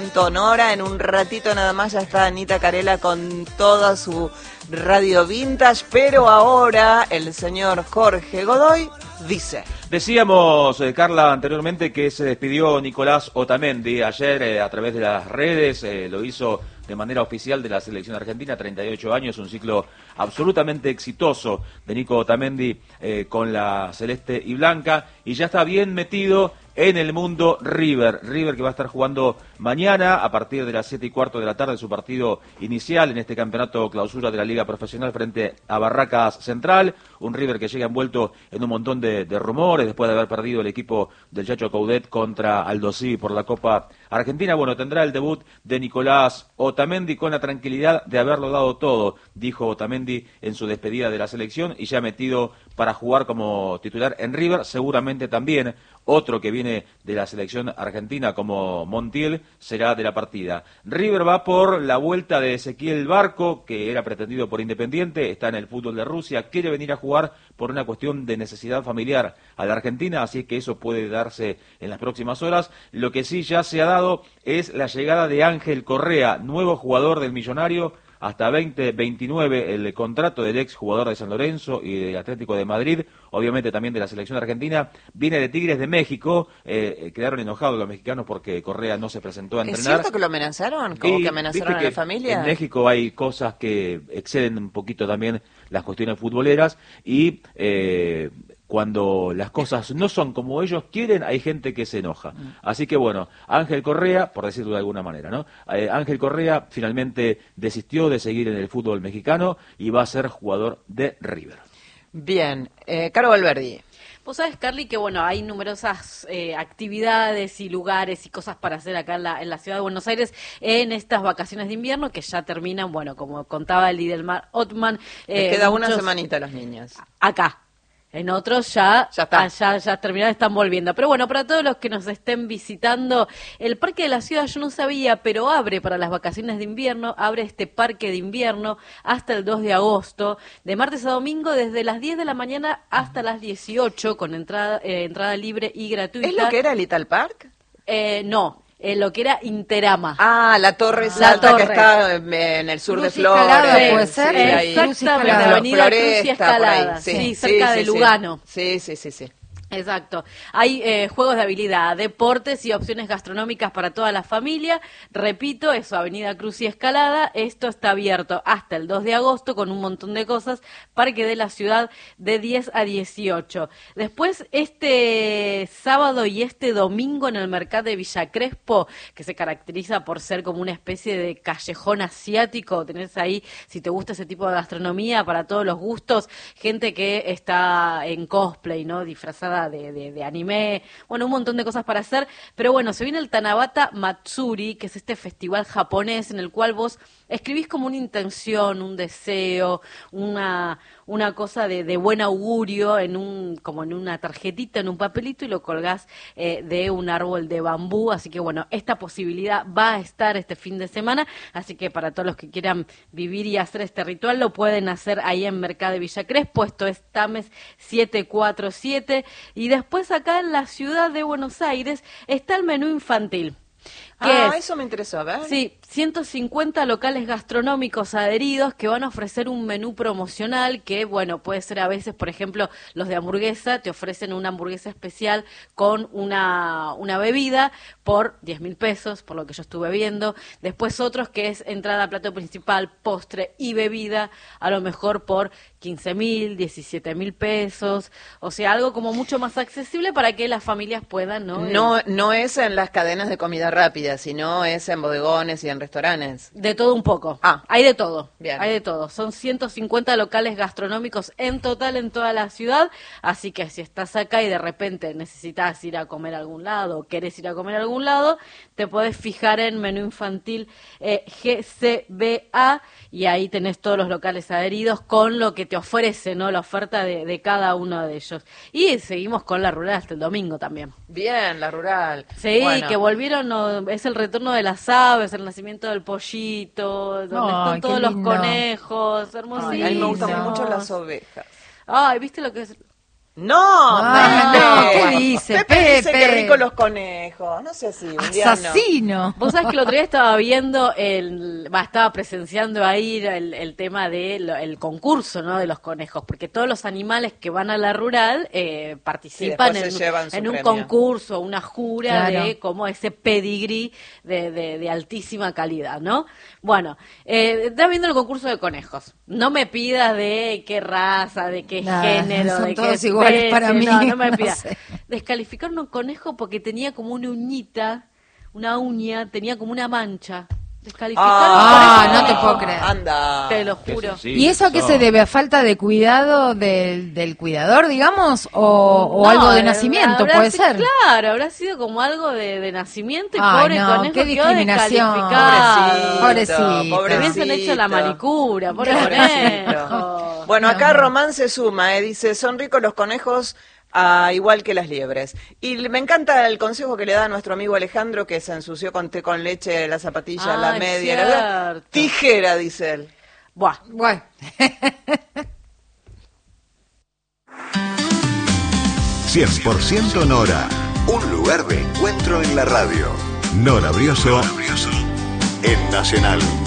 Ahora en un ratito nada más ya está Anita Carela con toda su radio vintage, pero ahora el señor Jorge Godoy dice... Decíamos, Carla, anteriormente que se despidió Nicolás Otamendi ayer a través de las redes, lo hizo de manera oficial de la selección argentina, 38 años, un ciclo absolutamente exitoso de Nico Otamendi con la celeste y blanca, y ya está bien metido en el mundo River que va a estar jugando mañana a partir de las 7:15 de la tarde su partido inicial en este campeonato clausura de la Liga Profesional frente a Barracas Central, un River que llega envuelto en un montón de rumores después de haber perdido el equipo del Chacho Coudet contra Aldo Civi por la Copa Argentina. Bueno, tendrá el debut de Nicolás Otamendi con la tranquilidad de haberlo dado todo, dijo Otamendi en su despedida de la selección, y ya metido para jugar como titular en River, seguramente también otro que viene de la selección argentina como Montiel será de la partida. River va por la vuelta de Ezequiel Barco, que era pretendido por Independiente, está en el fútbol de Rusia, quiere venir a jugar por una cuestión de necesidad familiar a la Argentina, así que eso puede darse en las próximas horas. Lo que sí ya se ha dado es la llegada de Ángel Correa, nuevo jugador del Millonario, hasta 2029 el contrato del ex jugador de San Lorenzo y del Atlético de Madrid, obviamente también de la selección argentina, viene de Tigres de México, quedaron enojados los mexicanos porque Correa no se presentó a entrenar. ¿Es cierto que lo amenazaron? ¿Cómo que amenazaron a la familia? En México hay cosas que exceden un poquito también las cuestiones futboleras y... cuando las cosas no son como ellos quieren, hay gente que se enoja. Así que bueno, Ángel Correa, por decirlo de alguna manera, ¿no? Ángel Correa finalmente desistió de seguir en el fútbol mexicano y va a ser jugador de River. Bien, Caro Valverdi. Vos sabés, Carly, que bueno, hay numerosas actividades y lugares y cosas para hacer acá en la ciudad de Buenos Aires en estas vacaciones de invierno que ya terminan, bueno, como contaba el Idelmar Ottman. Les queda una semanita a los niños. Acá. En otros ya terminaron, están volviendo. Pero bueno, para todos los que nos estén visitando, el Parque de la Ciudad yo no sabía, pero abre para las vacaciones de invierno, abre este parque de invierno hasta el 2 de agosto, de martes a domingo, desde las 10 de la mañana hasta las 18, con entrada libre y gratuita. ¿Es lo que era el Ital Park? No. Lo que era Interama. Ah, la torre alta que está en el sur de Flores. ¿Puede ser? Exactamente, Avenida Cruz y Escalada. Sí, cerca de Lugano. Sí. Exacto. Hay juegos de habilidad, deportes y opciones gastronómicas para toda la familia. Repito, eso, Avenida Cruz y Escalada. Esto está abierto hasta el 2 de agosto con un montón de cosas. Parque de la Ciudad de 10 a 18. Después, este sábado y este domingo en el Mercado de Villa Crespo, que se caracteriza por ser como una especie de callejón asiático. Tenés ahí, si te gusta ese tipo de gastronomía, para todos los gustos, gente que está en cosplay, ¿no? Disfrazada de anime, bueno, un montón de cosas para hacer, pero bueno, se viene el Tanabata Matsuri, que es este festival japonés en el cual vos escribís como una intención, un deseo, una cosa de buen augurio como en una tarjetita, en un papelito, y lo colgás de un árbol de bambú. Así que bueno, esta posibilidad va a estar este fin de semana, así que para todos los que quieran vivir y hacer este ritual, lo pueden hacer ahí en Mercado de Villa Crespo. Esto es Tames 747. Y después acá en la ciudad de Buenos Aires está el menú infantil. Eso me interesó, a ver. Sí, 150 locales gastronómicos adheridos que van a ofrecer un menú promocional que, bueno, puede ser a veces, por ejemplo, los de hamburguesa te ofrecen una hamburguesa especial con una bebida por 10.000 pesos, por lo que yo estuve viendo. Después otros que es entrada, plato principal, postre y bebida, a lo mejor por 15.000, 17.000 pesos. O sea, algo como mucho más accesible para que las familias puedan, ¿no? No es en las cadenas de comida rápida, sino es en bodegones y en restaurantes. De todo un poco. Hay de todo. Bien. Hay de todo. Son 150 locales gastronómicos en total en toda la ciudad, así que si estás acá y de repente necesitas ir a comer a algún lado o querés ir a comer a algún lado, te podés fijar en menú infantil GCBA y ahí tenés todos los locales adheridos con lo que te ofrece, ¿no? La oferta de cada uno de ellos. Y seguimos con la rural hasta el domingo también. Bien, la rural. Sí, bueno. Que volvieron, es el retorno de las aves, el nacimiento del pollito, donde están todos los conejos, hermosísimos. A mí me gustan mucho las ovejas. Ay, ¿viste lo que es? No, ¿qué dice? Pepe dice que rico los conejos. No sé así, un día asesino. Vos sabés que el otro día estaba viendo, estaba presenciando ahí el tema del concurso, ¿no? De los conejos, porque todos los animales que van a la rural participan en un concurso, una jura de como ese pedigrí de altísima calidad, ¿no? Bueno, estaba viendo el concurso de conejos. No me pidas de qué raza, de qué género, son de todos qué iguales para mí. No me pidas. Sé. Descalificaron un conejo porque tenía como una uña, tenía como una mancha. Descalificaron. No te puedo creer. Anda. Te lo juro. ¿Y eso a qué se debe? ¿A falta de cuidado del cuidador, digamos? ¿O algo de nacimiento, puede ser? Claro, habrá sido como algo de nacimiento y pobre conejo qué discriminación. Pobrecito. Le hubiesen hecho la manicura, pobre conejo. Bueno, acá Román se suma, dice, son ricos los conejos, igual que las liebres. Y me encanta el consejo que le da a nuestro amigo Alejandro, que se ensució con té con leche, la zapatilla, la media. Tijera, dice él. Buah. Bueno. 100% Nora. Un lugar de encuentro en la radio. Nora Brioso en Nacional.